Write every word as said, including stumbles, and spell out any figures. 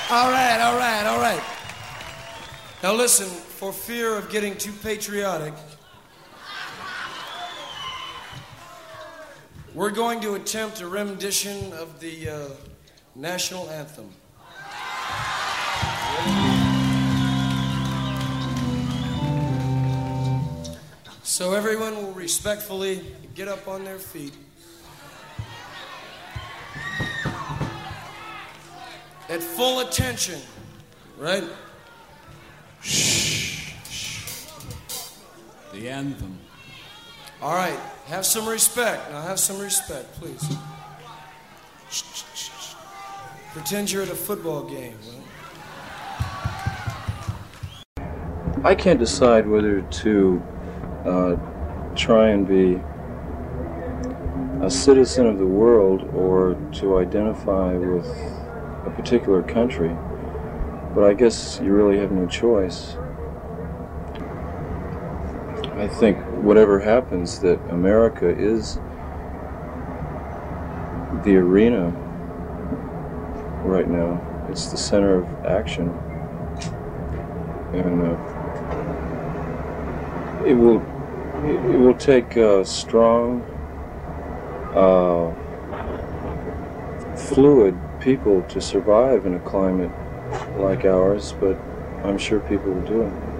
All right, all right, all right. Now listen, for fear of getting too patriotic, we're going to attempt a rendition of the uh, national anthem. So everyone will respectfully get up on their feet. At full attention, right? Shh, shh. The anthem. All right, have some respect. Now have some respect, please. Shh, shh, shh, shh. Pretend you're at a football game. Right? I can't decide whether to uh, try and be a citizen of the world or to identify with a particular country, but I guess you really have no choice. I think whatever happens, that America is the arena right now. It's the center of action, and uh, it will it will take uh, strong, uh, fluid people to survive in a climate like ours, but I'm sure people will do it.